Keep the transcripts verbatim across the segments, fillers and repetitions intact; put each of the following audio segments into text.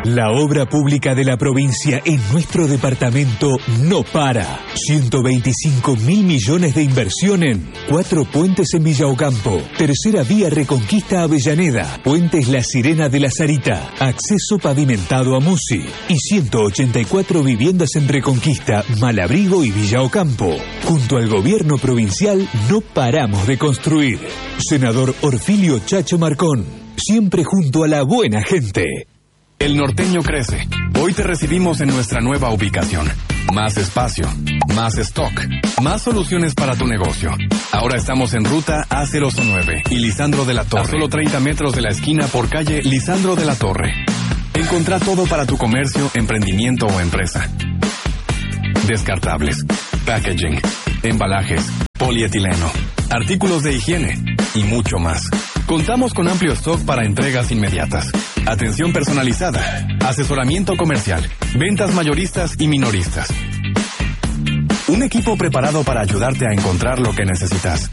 La obra pública de la provincia en nuestro departamento no para. ciento veinticinco mil millones de inversión en cuatro puentes en Villa Ocampo, tercera vía Reconquista Avellaneda, puentes La Sirena de la Sarita, acceso pavimentado a Musi y ciento ochenta y cuatro viviendas en Reconquista, Malabrigo y Villa Ocampo. Junto al gobierno provincial no paramos de construir. Senador Orfilio Chacho Marcón, siempre junto a la buena gente. El norteño crece. Hoy te recibimos en nuestra nueva ubicación. Más espacio, más stock, más soluciones para tu negocio. Ahora estamos en ruta A cero nueve y Lisandro de la Torre. A solo treinta metros de la esquina por calle Lisandro de la Torre. Encontrá todo para tu comercio, emprendimiento o empresa. Descartables, packaging, embalajes, polietileno, artículos de higiene y mucho más. Contamos con amplio stock para entregas inmediatas, atención personalizada, asesoramiento comercial, ventas mayoristas y minoristas. Un equipo preparado para ayudarte a encontrar lo que necesitas.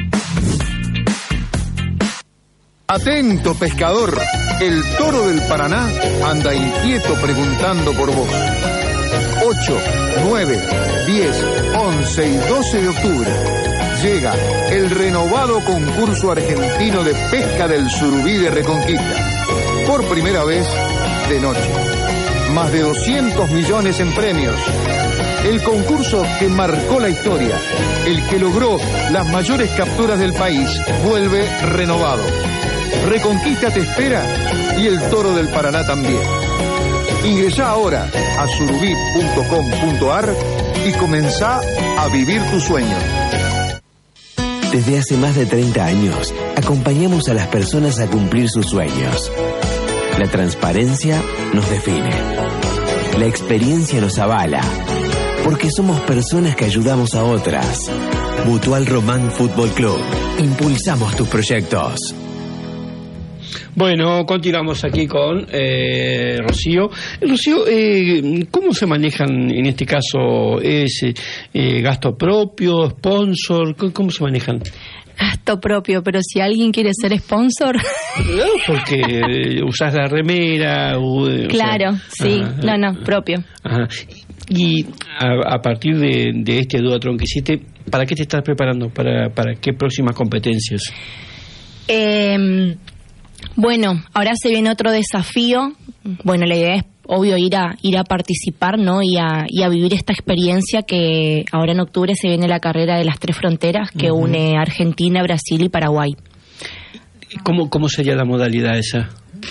Atento, pescador, el toro del Paraná anda inquieto preguntando por vos. ocho, nueve, diez, once y doce de octubre llega el renovado concurso argentino de pesca del surubí de Reconquista. Por primera vez, de noche. Más de doscientos millones en premios. El concurso que marcó la historia, el que logró las mayores capturas del país, vuelve renovado. Reconquista te espera y el toro del Paraná también. Ingresá ahora a surubí punto com punto ar y comenzá a vivir tu sueño. Desde hace más de treinta años, acompañamos a las personas a cumplir sus sueños. La transparencia nos define. La experiencia nos avala. Porque somos personas que ayudamos a otras. Mutual Román Fútbol Club. Impulsamos tus proyectos. Bueno, continuamos aquí con eh, Rocío. Rocío, eh, ¿cómo se manejan en este caso? ¿Es eh, gasto propio, sponsor? ¿Cómo se manejan? Gasto propio, pero si alguien quiere ser sponsor... No, porque eh, usás la remera... O, claro, o sea, sí, ajá, no, no, propio. Ajá. Y a, a partir de, de este duatlón que hiciste, ¿para qué te estás preparando? ¿Para, para qué próximas competencias? Eh... Bueno, ahora se viene otro desafío. Bueno, la idea es, obvio, ir a ir a participar, ¿no? Y a, y a vivir esta experiencia que ahora en octubre se viene la carrera de las tres fronteras que uh-huh. une Argentina, Brasil y Paraguay. ¿Cómo, cómo sería la modalidad esa?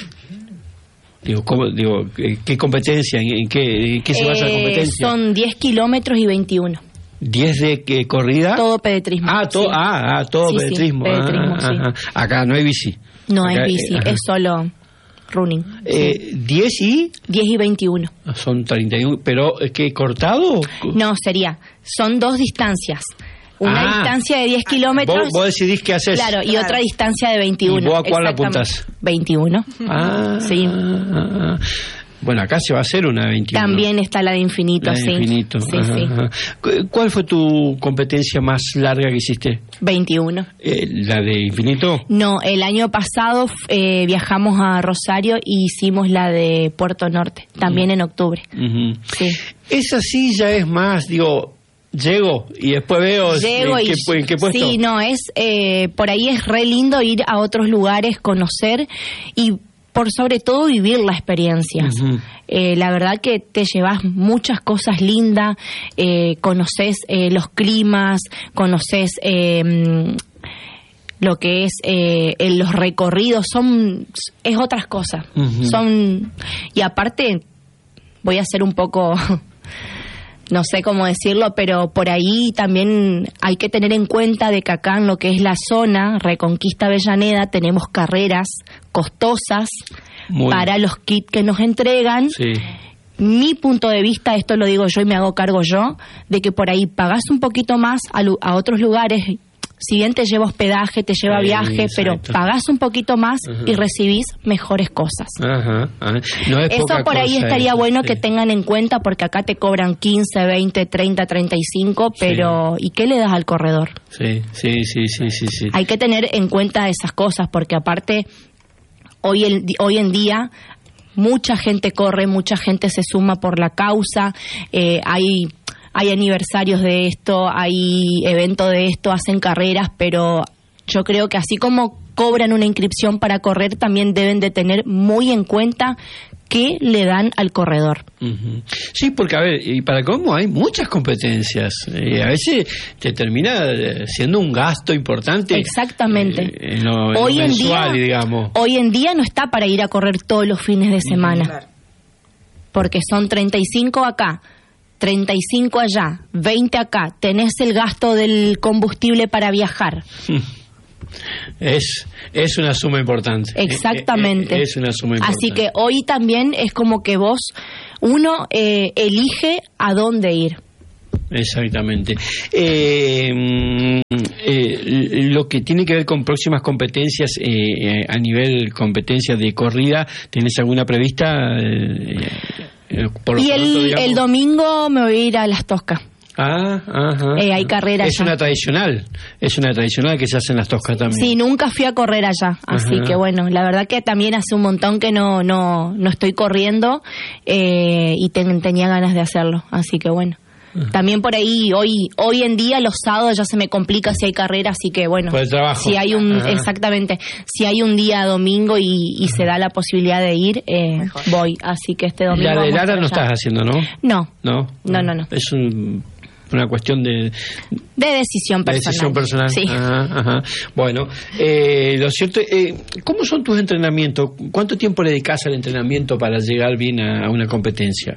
Digo, ¿cómo, digo ¿qué competencia? ¿En qué, en qué se basa eh, la competencia? Son diez kilómetros y veintiuno. ¿diez de qué corrida? Todo pedetrismo. Ah, todo, sí. ah, ah, todo sí, pedetrismo. Sí, pedetrismo ah, sí. ah, acá no hay bici. No acá, es bici, eh, es solo running. Eh, sí. ¿diez y? diez y veintiuno. Son treinta y uno, pero ¿qué, cortado? No, sería, son dos distancias. Una ah, distancia de diez kilómetros. ¿Vos, vos decidís qué haces? Claro, y claro. otra distancia de veintiuno. ¿Y vos a cuál apuntás? veintiuno. Ah, sí. Ah, bueno, acá se va a hacer una de veintiuno. También está la de infinito, la de sí. infinito. Sí, ajá, sí. Ajá. ¿Cuál fue tu competencia más larga que hiciste? veintiuno. Eh, ¿La de infinito? No, el año pasado eh, viajamos a Rosario y hicimos la de Puerto Norte, también uh-huh. en octubre. Uh-huh. Sí. Esa sí ya es más, digo... Llego y después veo Llego en, y, qué, en qué puesto. Sí, no, es eh, por ahí es re lindo ir a otros lugares, conocer y por sobre todo vivir la experiencia. Uh-huh. Eh, la verdad que te llevas muchas cosas lindas, eh, conoces eh, los climas, conoces eh, lo que es eh, los recorridos, son es otras cosas. Uh-huh. Son y aparte voy a hacer un poco no sé cómo decirlo, pero por ahí también hay que tener en cuenta de que acá en lo que es la zona Reconquista Avellaneda tenemos carreras costosas Muy para los kits que nos entregan. Sí. Mi punto de vista, esto lo digo yo y me hago cargo yo, de que por ahí pagás un poquito más a, a otros lugares. Si bien te lleva hospedaje, te lleva sí, viaje, exacto. pero pagás un poquito más uh-huh. y recibís mejores cosas. Ajá, ajá. No es eso poca por ahí cosa, estaría eso, bueno sí. que tengan en cuenta, porque acá te cobran quince, veinte, treinta, treinta y cinco, pero sí. ¿y qué le das al corredor? Sí, sí, sí, sí, sí, sí. Hay que tener en cuenta esas cosas, porque aparte, hoy, el, hoy en día... mucha gente corre, mucha gente se suma por la causa, eh, hay... Hay aniversarios de esto, hay eventos de esto, hacen carreras, pero yo creo que así como cobran una inscripción para correr, también deben de tener muy en cuenta qué le dan al corredor. Uh-huh. Sí, porque a ver, y para cómo hay muchas competencias, eh, a veces te termina siendo un gasto importante. Exactamente. Eh, en lo, en hoy lo en mensual, día, digamos. Hoy en día no está para ir a correr todos los fines de semana, uh-huh. porque son treinta y cinco acá, treinta y cinco allá, veinte acá, tenés el gasto del combustible para viajar. Es es una suma importante. Exactamente. Es una suma importante. Así que hoy también es como que vos, uno eh, elige a dónde ir. Exactamente. Eh, eh, lo que tiene que ver con próximas competencias eh, a nivel competencias de corrida, ¿tenés alguna prevista? Eh, eh, por y lo el, pronto, el domingo me voy a ir a Las Toscas. Ah, ajá. Eh, hay carreras. Es una tradicional, es una tradicional que se hace en Las Toscas también. Sí, nunca fui a correr allá, así ajá. que bueno, la verdad que también hace un montón que no no no estoy corriendo eh, y ten, tenía ganas de hacerlo, así que bueno. También por ahí hoy hoy en día los sábados ya se me complica si hay carrera, así que bueno, por el trabajo. Si hay un ajá. exactamente, si hay un día domingo y, y se da la posibilidad de ir, eh, voy, así que este domingo. La de Lara no estás haciendo, ¿no? No. No. No, no, no. Es un una cuestión de de decisión personal. De decisión personal. Sí. Ajá, ajá. Bueno, eh, lo cierto, eh, ¿cómo son tus entrenamientos? ¿Cuánto tiempo le dedicas al entrenamiento para llegar bien a, a una competencia?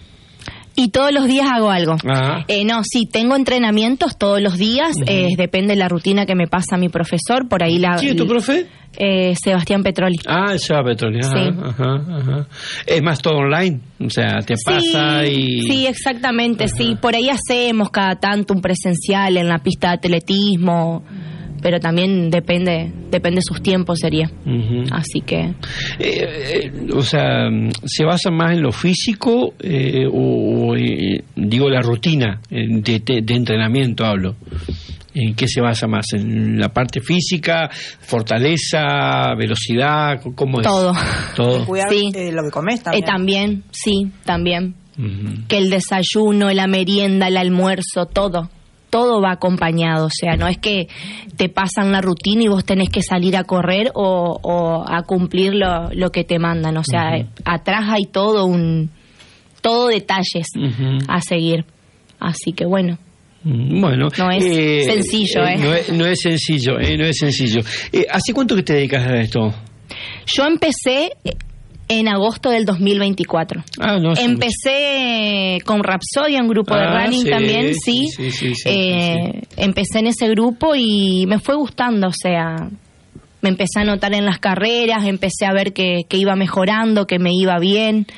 Y todos los días hago algo. Eh, no, sí, tengo entrenamientos todos los días, uh-huh. eh, depende de la rutina que me pasa mi profesor, por ahí la... ¿Quién es tu profe? Eh, Sebastián Petroli. Ah, Seba Petroli, ajá, sí. ajá, ajá. Es más todo online, o sea, te pasa sí, y... Sí, exactamente, ajá. sí, por ahí hacemos cada tanto un presencial en la pista de atletismo, pero también depende depende de sus tiempos sería. Uh-huh. Así que eh, eh, o sea, se basa más en lo físico eh, o, o eh, digo la rutina de, de, de entrenamiento hablo. ¿En qué se basa más? ¿En la parte física, fortaleza, velocidad? ¿Cómo es? Todo. Todo. Cuidar sí. eh, lo que comes también. Eh, también, sí, también. Uh-huh. Que el desayuno, la merienda, el almuerzo, todo. Todo va acompañado, o sea, no es que te pasan la rutina y vos tenés que salir a correr o, o a cumplir lo, lo que te mandan, o sea, uh-huh. atrás hay todo un, todo detalles uh-huh. a seguir, así que bueno. Bueno, no es eh, sencillo, ¿eh? No es, no es sencillo, eh, no es sencillo. Eh, ¿Hace cuánto que te dedicas a esto? Yo empecé en agosto del dos mil veinticuatro. Ah, no, empecé con Rapsodia, un grupo ah, de running sí, también, sí. sí, sí, sí, eh, sí, sí. Empecé en ese grupo y me fue gustando, o sea, me empecé a notar en las carreras, empecé a ver que, que iba mejorando, que me iba bien.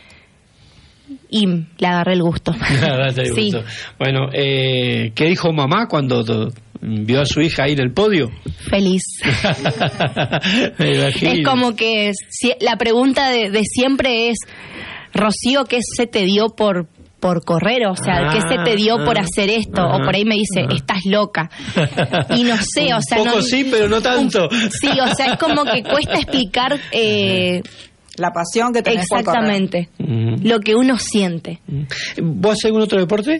Y le agarré el gusto. el sí. gusto. Bueno, eh, ¿qué dijo mamá cuando to, vio a su hija ir al podio? Feliz. Es como que si, la pregunta de, de siempre es, Rocío, ¿qué se te dio por por correr? O sea, ah, ¿qué se te dio ah, por hacer esto? Ah, o por ahí me dice, ah, estás loca. Y no sé, o sea... Un poco no, sí, pero no tanto. Un, sí, o sea, es como que cuesta explicar... Eh, la pasión que tenés por correr. Exactamente. Uh-huh. Lo que uno siente. ¿Vos haces algún otro deporte?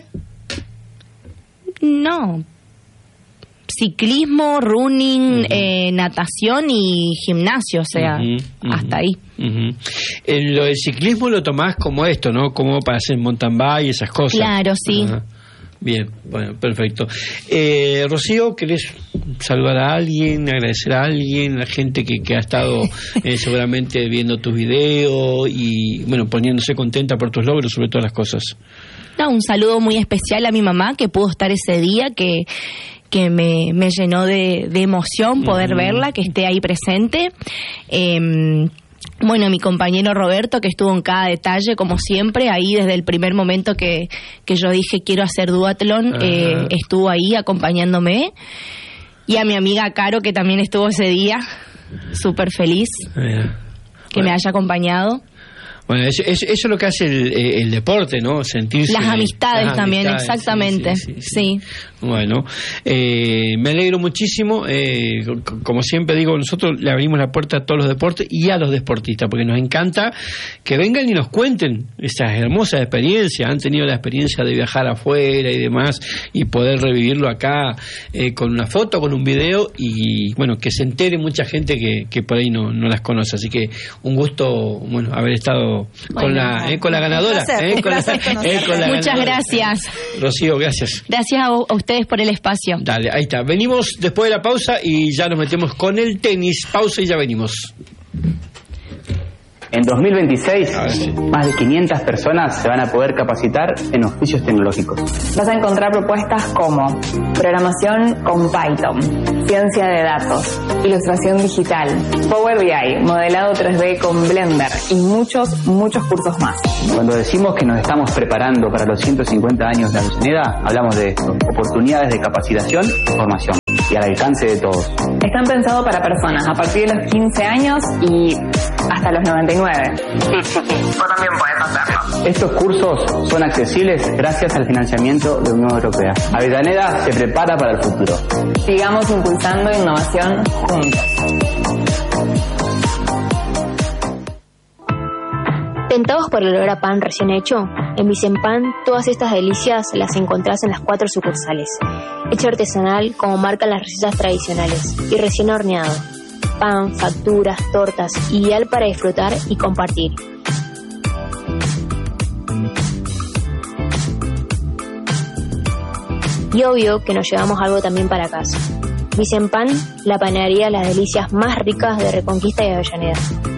No. Ciclismo, running, uh-huh. eh, natación y gimnasio, o sea, uh-huh. Uh-huh. hasta ahí. Uh-huh. Eh, lo del ciclismo lo tomás como esto, ¿no? Como para hacer mountain bike y esas cosas. Claro, sí. Uh-huh. Bien, bueno, perfecto. Eh, Rocío, ¿querés saludar a alguien, agradecer a alguien, la gente que, que ha estado eh, seguramente viendo tus videos y, bueno, poniéndose contenta por tus logros, sobre todas las cosas? No, un saludo muy especial a mi mamá, que pudo estar ese día, que, que me, me llenó de, de emoción poder uh-huh. verla, que esté ahí presente. Eh, Bueno, mi compañero Roberto, que estuvo en cada detalle, como siempre, ahí desde el primer momento que, que yo dije quiero hacer duatlón, eh, estuvo ahí acompañándome. Y a mi amiga Caro, que también estuvo ese día, súper feliz, yeah. que bueno. me haya acompañado. Bueno, eso, eso, eso es lo que hace el, el deporte, ¿no? Sentirse... Las amistades las también, amistades, exactamente. Sí, sí, sí, sí. sí. Bueno, eh, me alegro muchísimo. Eh, como siempre digo, nosotros le abrimos la puerta a todos los deportes y a los deportistas, porque nos encanta que vengan y nos cuenten esas hermosas experiencias. Han tenido la experiencia de viajar afuera y demás, y poder revivirlo acá eh, con una foto, con un video, y bueno, que se entere mucha gente que, que por ahí no, no las conoce. Así que un gusto, bueno, haber estado con bueno, la eh, con la ganadora. Un placer, eh, un con la, placer eh, con la Muchas ganadora. gracias. Rocío, gracias. Gracias a, a ustedes por el espacio. Dale, ahí está. Venimos después de la pausa y ya nos metemos con el tenis. Pausa y ya venimos. En dos mil veintiséis, Ah, sí. más de quinientas personas se van a poder capacitar en oficios tecnológicos. Vas a encontrar propuestas como programación con Python, ciencia de datos, ilustración digital, Power B I, modelado tres D con Blender y muchos, muchos cursos más. Cuando decimos que nos estamos preparando para los ciento cincuenta años de Avellaneda, hablamos de esto, oportunidades de capacitación y formación, y al alcance de todos. Están pensados para personas a partir de los quince años y hasta los noventa y nueve. Sí, chiqui, vos también podés hacerlo. Estos cursos son accesibles gracias al financiamiento de la Unión Europea. Avellaneda se prepara para el futuro. Sigamos impulsando innovación juntos. ¿Tentados por el olor a pan recién hecho? En Vicempan, todas estas delicias las encontrás en las cuatro sucursales. Hecho artesanal, como marcan las recetas tradicionales, y recién horneado. Pan, facturas, tortas, ideal para disfrutar y compartir. Y obvio que nos llevamos algo también para casa. Vicempan, la panadería de las delicias más ricas de Reconquista y Avellaneda.